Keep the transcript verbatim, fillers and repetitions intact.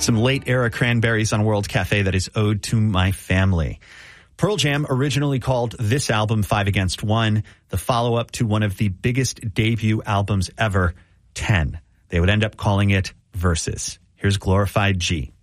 Some late-era Cranberries on World Cafe that is Ode to My Family. Pearl Jam originally called this album Five Against One, the follow-up to one of the biggest debut albums ever, Ten. They would end up calling it Versus. Here's Glorified G.